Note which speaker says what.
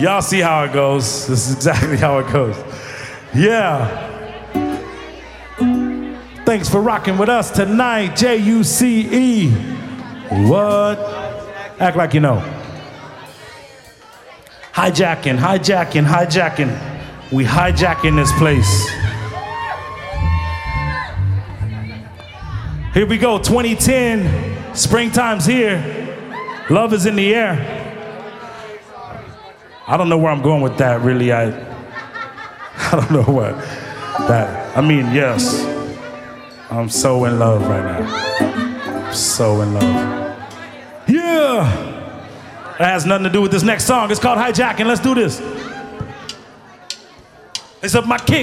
Speaker 1: Y'all see how it goes. This is exactly how it goes. Yeah. Thanks for rocking with us tonight, J-U-C-E. What? Act like you know. Hijacking, hijacking, hijacking. We hijacking this place. Here we go, 2010. Springtime's here. Love is in the air. I don't know where I'm going with that, really. I don't know what that. I mean, yes. I'm so in love right now. I'm so in love. Yeah! That has nothing to do with this next song. It's called Hijacking. Let's do this. It's up my kick.